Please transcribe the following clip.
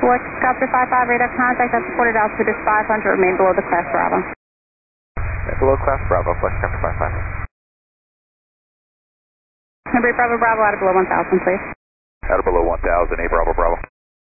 Helicopter 55, radar contact, that's reported altitude is 500, remain below the class Bravo. Below class Bravo, Helicopter 55. Number 8 Bravo Bravo, out of below 1,000, please. Out of below 1,000, 8 Bravo Bravo.